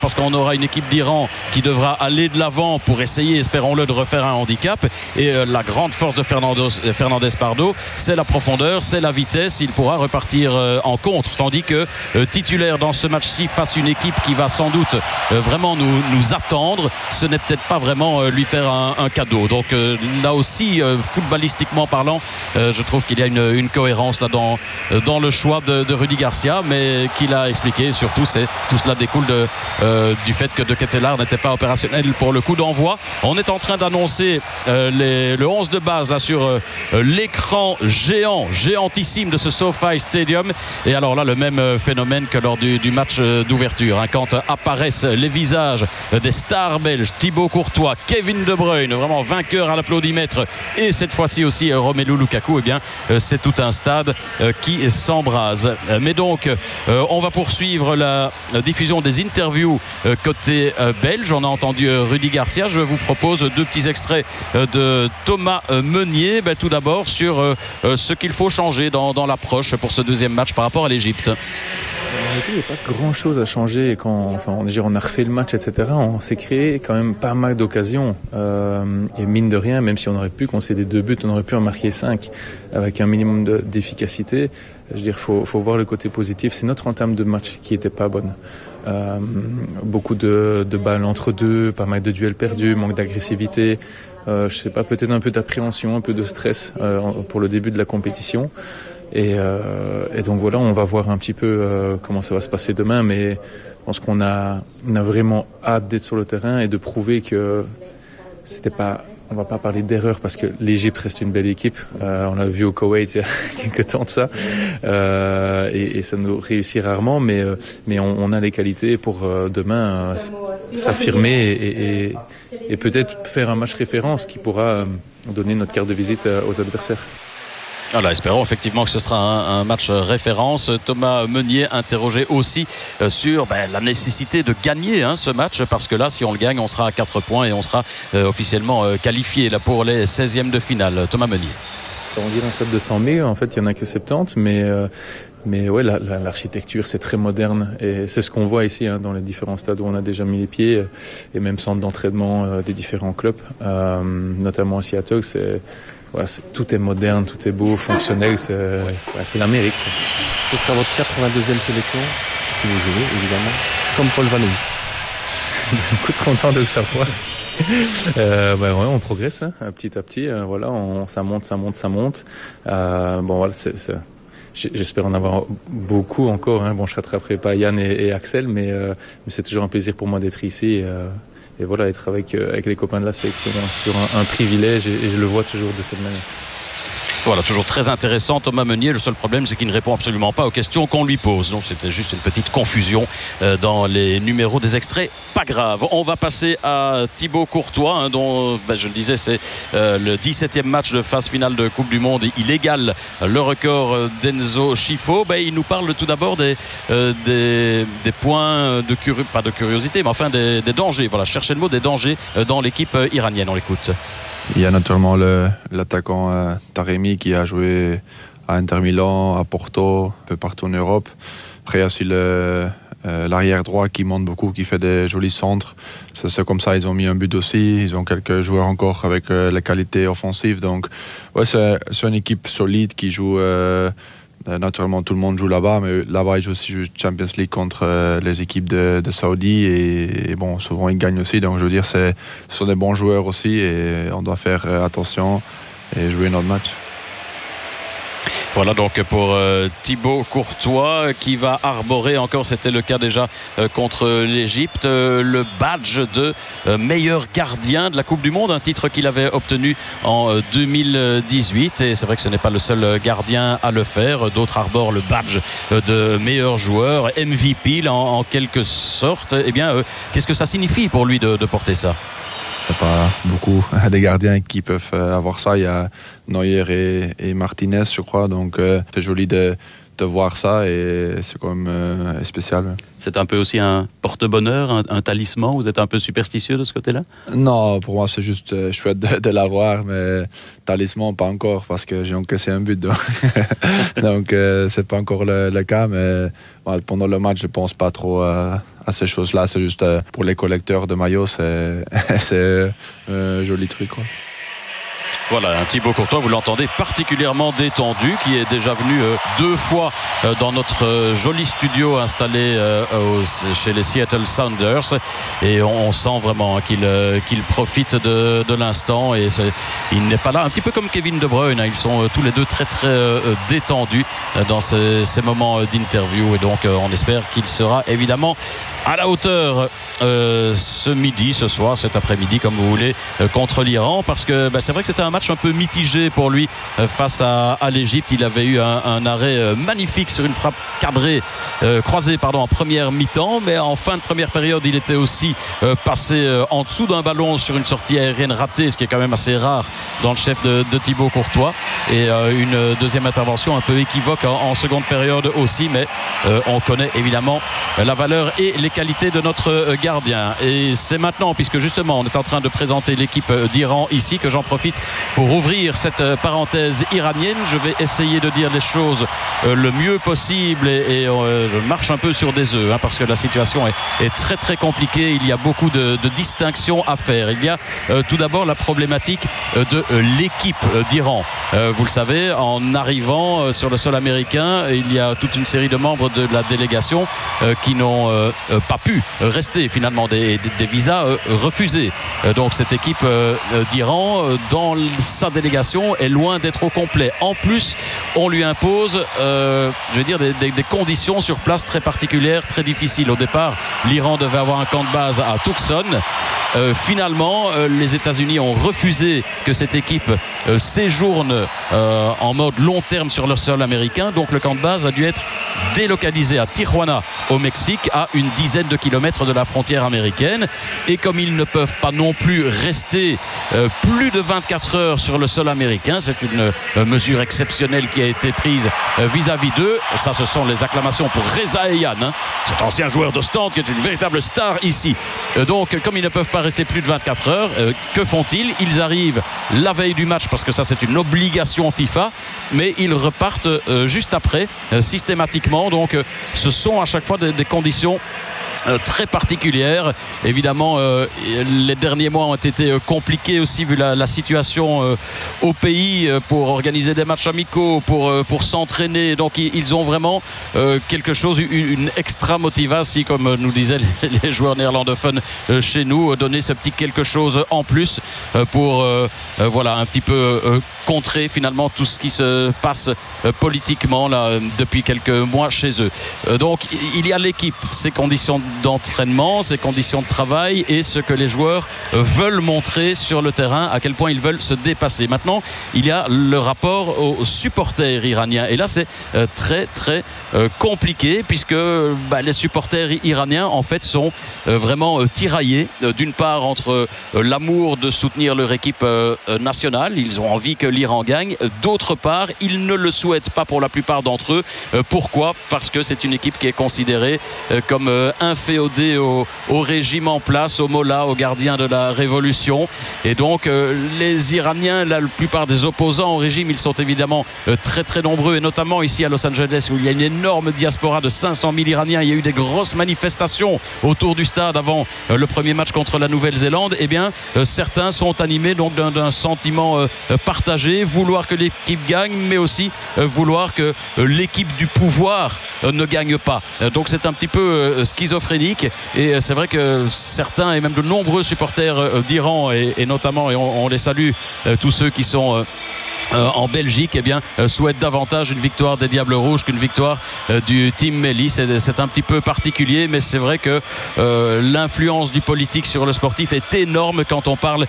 parce qu'on aura une équipe d'Iran qui devra aller de l'avant pour essayer, espérons-le, de refaire un handicap. Et la grande force de Fernandez Pardo, c'est la profondeur, c'est la vitesse. Il pourra repartir en contre, tandis que titulaire dans ce match-ci face à une équipe qui va sans doute vraiment nous attendre, ce n'est peut-être pas vraiment lui faire un cadeau. Donc là aussi, footballistiquement parlant, je trouve qu'il y a une cohérence là dans le choix de Rudy Garcia, mais qu'il a expliqué. Surtout, tout cela découle du fait que De Ketelaere n'était pas opérationnel pour le coup d'envoi. On est en train d'annoncer le 11 de base là sur l'écran géantissime de ce SoFi Stadium. Et alors là, le même phénomène que lors du match d'ouverture, hein, quand apparaissent les visages des stars belges, Thibaut Courtois, Kevin De Bruyne, vraiment vainqueur à l'applaudimètre, et cette fois-ci aussi Romelu Lukaku, eh bien c'est tout un stade qui s'embrase. Mais donc on va poursuivre la diffusion des interviews côté belge. On a entendu Rudy Garcia. Je vous propose deux petits extraits de Thomas Meunier. Tout d'abord sur ce qu'il faut changer dans l'approche pour ce deuxième match par rapport à l'Égypte. Il n'y a pas grand chose à changer. On a refait le match, etc. On s'est créé quand même pas mal d'occasions. Et mine de rien, même si on aurait pu concéder 2 buts, on aurait pu en marquer 5 avec un minimum d'efficacité. Je veux dire, faut voir le côté positif. C'est notre entame de match qui était pas bonne. Beaucoup de balles entre deux, pas mal de duels perdus, manque d'agressivité. Je sais pas, peut-être un peu d'appréhension, un peu de stress pour le début de la compétition. Et donc voilà, on va voir un petit peu comment ça va se passer demain, mais je pense qu'on a vraiment hâte d'être sur le terrain et de prouver que c'était pas. On va pas parler d'erreur parce que l'Égypte reste une belle équipe. On l'a vu au Koweït il y a quelques temps de ça, et ça nous réussit rarement, mais on a les qualités pour demain s'affirmer et peut-être faire un match référence qui pourra donner notre carte de visite aux adversaires. Voilà, espérons effectivement que ce sera un match référence. Thomas Meunier interrogé aussi sur la nécessité de gagner ce match, parce que là, si on le gagne, on sera à 4 points et on sera officiellement qualifié là, pour les 16e de finale. Thomas Meunier. On dirait un stade de 100 000, en fait il n'y en a que 70, mais ouais, l'architecture c'est très moderne et c'est ce qu'on voit ici dans les différents stades où on a déjà mis les pieds, et même centre d'entraînement des différents clubs, notamment à Seattle. Tout est moderne, tout est beau, fonctionnel, c'est l'Amérique. Ce sera votre 82e sélection, si vous jouez, évidemment, comme Paul Van Hees. Beaucoup content de le savoir. Ouais, on progresse petit à petit. Ça monte. Voilà, j'espère en avoir beaucoup encore. Je rattraperai pas Yann et Axel, mais c'est toujours un plaisir pour moi d'être ici. Et voilà, être avec les copains de la sélection, c'est toujours un privilège, et je le vois toujours de cette manière. Voilà, toujours très intéressant Thomas Meunier. Le seul problème, c'est qu'il ne répond absolument pas aux questions qu'on lui pose. Donc c'était juste une petite confusion dans les numéros des extraits. Pas grave. On va passer à Thibaut Courtois, dont je le disais, c'est le 17e match de phase finale de Coupe du Monde. Il égale le record d'Enzo Scifo. Il nous parle tout d'abord des points pas de curiosité, mais enfin des dangers. Voilà, cherchez le mot, des dangers dans l'équipe iranienne. On l'écoute. Il y a naturellement l'attaquant Taremi qui a joué à Inter Milan, à Porto, un peu partout en Europe. Après, il y a aussi l'arrière droit qui monte beaucoup, qui fait des jolis centres. C'est comme ça, ils ont mis un but aussi. Ils ont quelques joueurs encore avec la qualité offensive. Donc, ouais, c'est une équipe solide qui joue. Naturellement, tout le monde joue là-bas, mais là-bas, ils jouent aussi Champions League contre les équipes de Saoudi, et bon, souvent ils gagnent aussi. Donc, je veux dire, ce sont des bons joueurs aussi, et on doit faire attention et jouer notre match. Voilà donc pour Thibaut Courtois, qui va arborer encore, c'était le cas déjà contre l'Égypte, le badge de meilleur gardien de la Coupe du Monde, un titre qu'il avait obtenu en 2018, et c'est vrai que ce n'est pas le seul gardien à le faire. D'autres arborent le badge de meilleur joueur, MVP en quelque sorte. Eh bien, qu'est-ce que ça signifie pour lui de porter ça? Il n'y a pas beaucoup des gardiens qui peuvent avoir ça. Il y a Neuer et Martinez, je crois. Donc c'est joli de de voir ça et c'est quand même spécial. C'est un peu aussi un porte-bonheur, un talisman. Vous êtes un peu superstitieux de ce côté-là? Non, pour moi c'est juste chouette de l'avoir, mais talisman pas encore parce que j'ai encaissé un but. Donc c'est pas encore le cas, mais pendant le match je pense pas trop à ces choses-là. C'est juste pour les collecteurs de maillots, c'est un joli truc, quoi. Voilà, un Thibaut Courtois, vous l'entendez, particulièrement détendu, qui est déjà venu 2 fois dans notre joli studio installé chez les Seattle Sounders, et on sent vraiment qu'il profite de l'instant, et il n'est pas là, un petit peu comme Kevin De Bruyne, ils sont tous les deux très très détendus dans ces moments d'interview, et donc on espère qu'il sera évidemment à la hauteur ce soir, cet après-midi, comme vous voulez, contre l'Iran, parce que c'est vrai que c'était un match un peu mitigé pour lui face à l'Égypte. Il avait eu un arrêt magnifique sur une frappe croisée en première mi-temps, mais en fin de première période il était aussi passé en dessous d'un ballon sur une sortie aérienne ratée, ce qui est quand même assez rare dans le chef de Thibaut Courtois, et une deuxième intervention un peu équivoque en seconde période aussi, mais on connaît évidemment la valeur et les qualités de notre gardien. Et c'est maintenant, puisque justement on est en train de présenter l'équipe d'Iran ici, que j'en profite pour ouvrir cette parenthèse iranienne. Je vais essayer de dire les choses le mieux possible, et je marche un peu sur des œufs, parce que la situation est très très compliquée. Il y a beaucoup de distinctions à faire. Il y a tout d'abord la problématique de l'équipe d'Iran. Vous le savez, en arrivant sur le sol américain, il y a toute une série de membres de la délégation qui n'ont pas pu rester, finalement, des visas refusés. Donc cette équipe d'Iran, dans sa délégation, est loin d'être au complet. En plus, on lui impose des conditions sur place très particulières, très difficiles. Au départ, l'Iran devait avoir un camp de base à Tucson. Finalement, les États-Unis ont refusé que cette équipe séjourne en mode long terme sur le sol américain. Donc le camp de base a dû être délocalisé à Tijuana, au Mexique, à une dizaine de kilomètres de la frontière américaine. Et comme ils ne peuvent pas non plus rester plus de 24 heures sur le sol américain, c'est une mesure exceptionnelle qui a été prise vis-à-vis d'eux. Ça, ce sont les acclamations pour Reza Eyhan, cet ancien joueur d'Ostende qui est une véritable star ici. Donc comme ils ne peuvent pas rester plus de 24 heures, que font-ils? Ils arrivent la veille du match, parce que ça c'est une obligation FIFA, mais ils repartent juste après, systématiquement. Donc ce sont à chaque fois des conditions très particulière. Évidemment, les derniers mois ont été compliqués aussi, vu la situation au pays, pour organiser des matchs amicaux, pour s'entraîner. Donc ils ont vraiment quelque chose, une extra motivation, comme nous disaient les joueurs néerlandophones chez nous, donner ce petit quelque chose en plus pour un petit peu contrer finalement tout ce qui se passe politiquement là depuis quelques mois chez eux. Donc il y a l'équipe, ses conditions d'entraînement, ses conditions de travail, et ce que les joueurs veulent montrer sur le terrain, à quel point ils veulent se dépasser. Maintenant, il y a le rapport aux supporters iraniens, et là c'est très très compliqué, puisque les supporters iraniens en fait sont vraiment tiraillés, d'une part entre l'amour de soutenir leur équipe nationale, ils ont envie que l'Iran gagne, d'autre part ils ne le souhaitent pas pour la plupart d'entre eux. Pourquoi? Parce que c'est une équipe qui est considérée comme inféodée au régime en place, au Mollah, au gardien de la révolution. Et donc les Iraniens, la plupart des opposants au régime, ils sont évidemment très très nombreux, et notamment ici à Los Angeles, où il y a une énorme diaspora de 500 000 Iraniens. Il y a eu des grosses manifestations autour du stade avant le premier match contre la Nouvelle-Zélande. Eh bien certains sont animés donc d'un sentiment partagé, vouloir que l'équipe gagne, mais aussi vouloir que l'équipe du pouvoir ne gagne pas. Donc c'est un petit peu schizophrénique, et c'est vrai que certains, et même de nombreux supporters d'Iran, et notamment, et on les salue, tous ceux qui sont en Belgique, souhaitent davantage une victoire des Diables Rouges qu'une victoire du Team Melli. C'est un petit peu particulier, mais c'est vrai que l'influence du politique sur le sportif est énorme quand on parle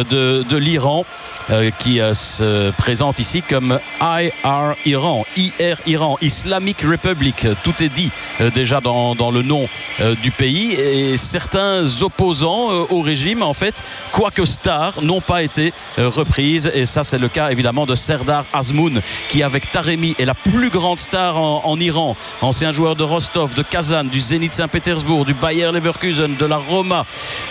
de l'Iran, qui se présente ici comme IR Iran, Islamic Republic. Tout est dit déjà dans le nom du pays, et certains opposants au régime, en fait, quoique stars, n'ont pas été reprises, et ça c'est le cas évidemment de de Serdar Azmoun, qui avec Taremi est la plus grande star en Iran, ancien joueur de Rostov, de Kazan, du Zénith Saint-Pétersbourg, du Bayer Leverkusen, de la Roma,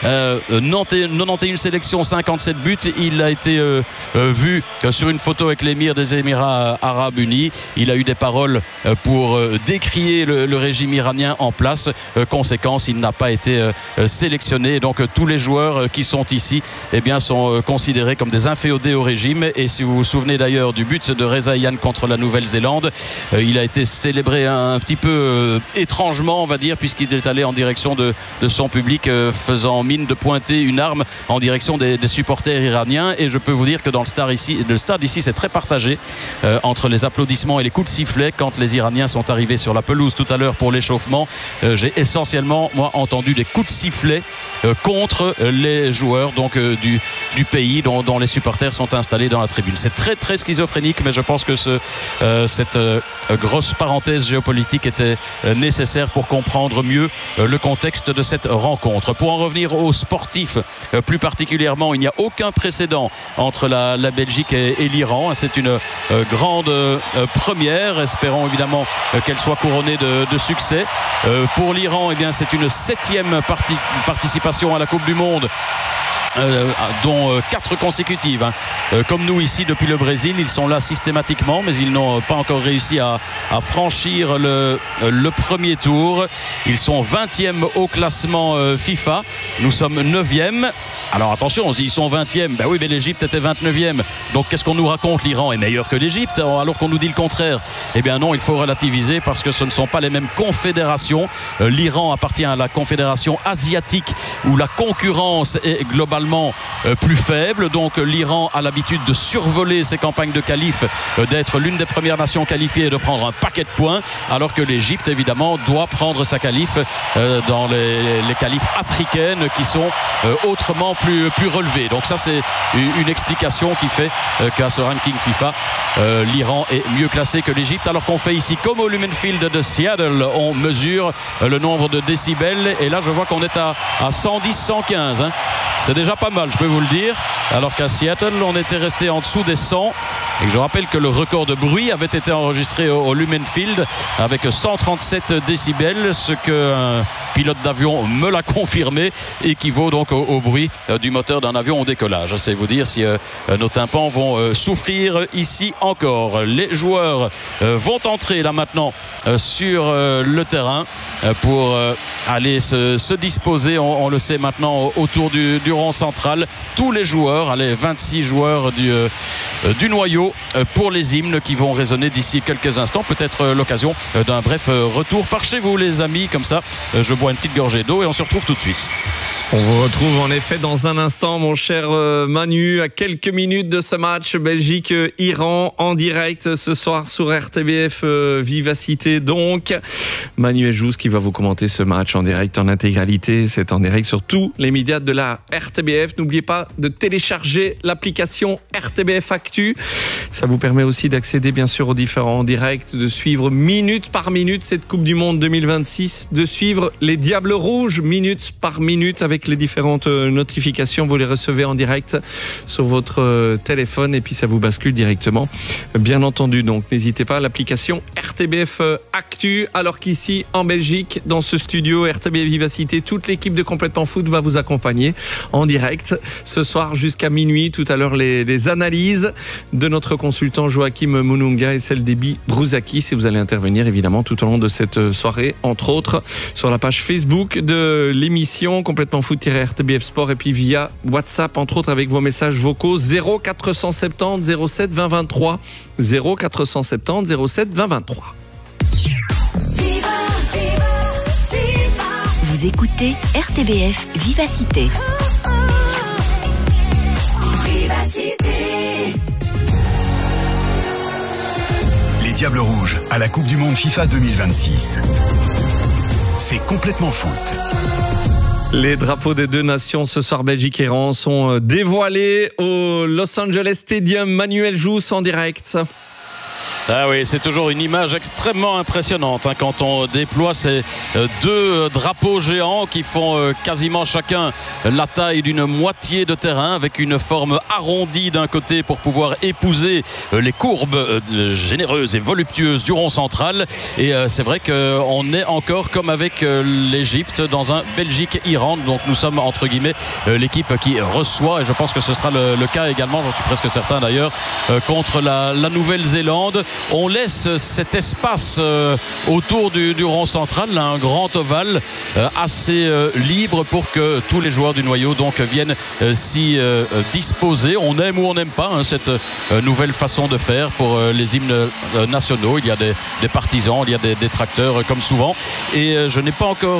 91 sélections, 57 buts. Il a été vu sur une photo avec l'émir des Émirats Arabes Unis. Il a eu des paroles pour décrier le régime iranien en place. Conséquence, il n'a pas été sélectionné. Donc tous les joueurs qui sont ici sont considérés comme des inféodés au régime. Et si vous vous souvenez d'ailleurs du but de Reza Yann contre la Nouvelle-Zélande, il a été célébré un petit peu étrangement, on va dire, puisqu'il est allé en direction de son public, faisant mine de pointer une arme en direction des supporters iraniens. Et je peux vous dire que dans le stade ici c'est très partagé entre les applaudissements et les coups de sifflet. Quand les Iraniens sont arrivés sur la pelouse tout à l'heure pour l'échauffement, j'ai essentiellement entendu des coups de sifflet contre les joueurs du pays dont les supporters sont installés dans la tribune. C'est très très schizophrénique, mais je pense que cette grosse parenthèse géopolitique était nécessaire pour comprendre mieux le contexte de cette rencontre. Pour en revenir aux sportifs plus particulièrement, il n'y a aucun précédent entre la Belgique et l'Iran. C'est une grande première. Espérons évidemment qu'elle soit couronnée de succès. Pour l'Iran, c'est une 7e participation à la Coupe du Monde. Dont 4 consécutives, comme nous ici depuis le Brésil. Ils sont là systématiquement, mais ils n'ont pas encore réussi à franchir le premier tour. Ils sont 20e au classement FIFA. Nous sommes 9e. Alors attention, on se dit ils sont 20e. Ben oui, mais l'Égypte était 29e. Donc qu'est-ce qu'on nous raconte? L'Iran est meilleur que l'Égypte, alors qu'on nous dit le contraire. Eh bien non, il faut relativiser, parce que ce ne sont pas les mêmes confédérations. L'Iran appartient à la confédération asiatique, où la concurrence est globalement plus faible. Donc l'Iran a l'habitude de survoler ses campagnes de qualif, d'être l'une des premières nations qualifiées et de prendre un paquet de points, alors que l'Égypte évidemment doit prendre sa qualif dans les qualifs africaines qui sont autrement plus relevées. Donc ça, c'est une explication qui fait qu'à ce ranking FIFA, l'Iran est mieux classé que l'Égypte, alors qu'on fait ici comme au Lumenfield de Seattle, on mesure le nombre de décibels, et là je vois qu'on est à 110-115. C'est déjà pas mal, je peux vous le dire, alors qu'à Seattle on était resté en dessous des 100, et que je rappelle que le record de bruit avait été enregistré au Lumenfield avec 137 décibels, ce qu'un pilote d'avion me l'a confirmé, équivaut donc au bruit du moteur d'un avion au décollage. C'est vous dire si nos tympans vont souffrir ici encore. Les joueurs vont entrer là maintenant sur le terrain pour aller se disposer, on le sait maintenant, autour du rond central. Tous les joueurs, 26 joueurs du noyau pour les hymnes qui vont résonner d'ici quelques instants. Peut-être l'occasion d'un bref retour par chez vous, les amis. Comme ça, je bois une petite gorgée d'eau et on se retrouve tout de suite. On vous retrouve en effet dans un instant, mon cher Manu, à quelques minutes de ce match Belgique-Iran en direct ce soir sur RTBF Vivacité. Donc, Manu Eljous qui va vous commenter ce match en direct en intégralité. C'est en direct sur tous les médias de la RTBF. N'oubliez pas de télécharger l'application RTBF Actu. Ça vous permet aussi d'accéder bien sûr aux différents directs, de suivre minute par minute cette Coupe du Monde 2026, de suivre les Diables Rouges minute par minute avec les différentes notifications. Vous les recevez en direct sur votre téléphone et puis ça vous bascule directement, bien entendu. Donc n'hésitez pas à l'application RTBF Actu, alors qu'ici en Belgique, dans ce studio RTBF Vivacité, toute l'équipe de Complètement Foot va vous accompagner en direct ce soir jusqu'à minuit. Tout à l'heure, les analyses de notre consultant Joachim Mununga et celle d'Ebi Brouzaki, si vous allez intervenir évidemment tout au long de cette soirée, entre autres sur la page Facebook de l'émission Complètement Foot-RTBF Sport, et puis via WhatsApp, entre autres avec vos messages vocaux 0470 07 20 23 0470 07 20 23. Vous écoutez RTBF Vivacité. Les Diables Rouges à la Coupe du Monde FIFA 2026. C'est Complètement Foot. Les drapeaux des deux nations ce soir, Belgique et Iran, sont dévoilés au Los Angeles Stadium. Manu Eljous en direct. Ah oui, c'est toujours une image extrêmement impressionnante quand on déploie ces deux drapeaux géants qui font quasiment chacun la taille d'une moitié de terrain, avec une forme arrondie d'un côté pour pouvoir épouser les courbes généreuses et voluptueuses du rond central. Et c'est vrai qu'on est encore comme avec l'Égypte dans un Belgique-Iran. Donc nous sommes entre guillemets l'équipe qui reçoit, et je pense que ce sera le cas également, j'en suis presque certain d'ailleurs, contre la Nouvelle-Zélande. On laisse cet espace autour du rond central, un grand ovale assez libre pour que tous les joueurs du noyau donc viennent s'y disposer. On aime ou on n'aime pas cette nouvelle façon de faire pour les hymnes nationaux. Il y a des partisans, il y a des détracteurs comme souvent. Et je n'ai pas encore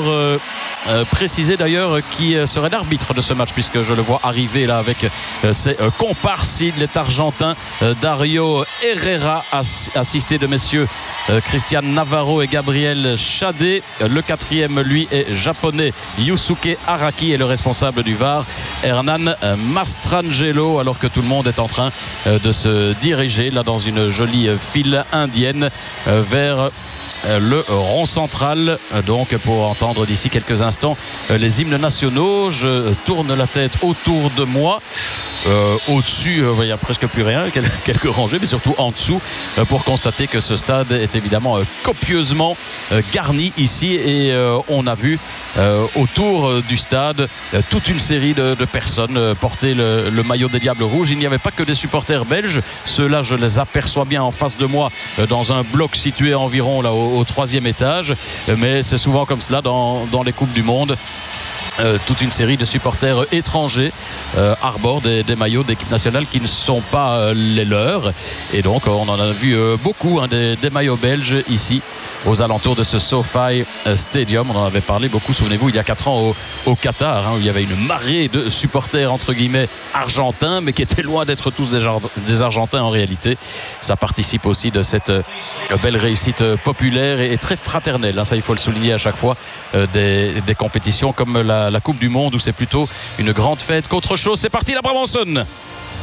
précisé d'ailleurs qui serait l'arbitre de ce match, puisque je le vois arriver là avec ses comparses. Il est argentin, Dario Herrera, assisté de messieurs Christian Navarro et Gabriel Chadé. Le quatrième, lui, est japonais, Yusuke Araki, et le responsable du VAR, Hernan Mastrangelo, alors que tout le monde est en train de se diriger là dans une jolie file indienne vers le rond central, donc pour entendre d'ici quelques instants les hymnes nationaux. Je tourne la tête autour de moi. Au-dessus, il n'y a presque plus rien, quelques rangées, mais surtout en dessous, pour constater que ce stade est évidemment copieusement garni ici. Et on a vu autour du stade toute une série de personnes porter le maillot des Diables Rouges. Il n'y avait pas que des supporters belges. Ceux-là, je les aperçois bien en face de moi dans un bloc situé environ là au 3e étage. Mais c'est souvent comme cela dans les Coupes du Monde. Toute une série de supporters étrangers arborent des maillots d'équipe nationale qui ne sont pas les leurs, et donc on en a vu beaucoup des maillots belges ici aux alentours de ce SoFi Stadium. On en avait parlé beaucoup, souvenez-vous, il y a 4 ans au Qatar, où il y avait une marée de supporters entre guillemets argentins, mais qui étaient loin d'être tous des Argentins en réalité. Ça participe aussi de cette belle réussite populaire et très fraternelle, ça il faut le souligner à chaque fois, des compétitions comme la Coupe du Monde, où c'est plutôt une grande fête qu'autre chose. C'est parti, la Brabanson.